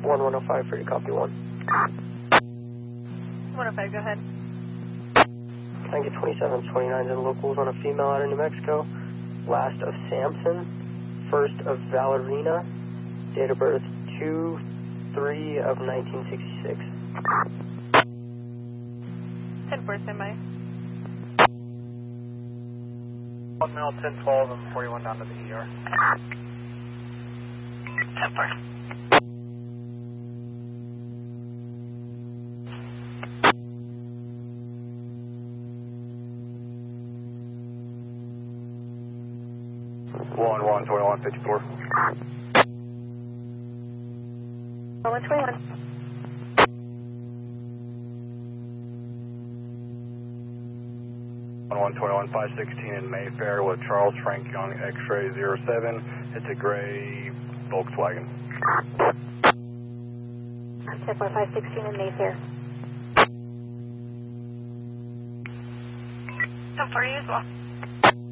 1105 for you, copy 1. 105, go ahead. Can I get 2729s and locals on a female out of New Mexico? Last of Sampson, first of Valerina, date of birth 2/3 of 1966. 10-4, standby. 1 male, 1012, and 41 down to the ER. 10-4. One 2154. 121. 121, 516 in Mayfair with Charles Frank Young, X-ray 07. It's a gray Volkswagen. 516 in Mayfair. 10-4 as well.